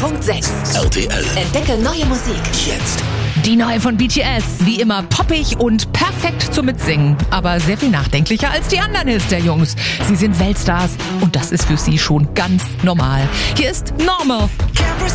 106.6 RTL. Entdecke neue Musik. Jetzt. Die neue von BTS, wie immer poppig und perfekt zum Mitsingen, aber sehr viel nachdenklicher als die anderen Hits der Jungs. Sie sind Weltstars und das ist für sie schon ganz normal. Hier ist Normal.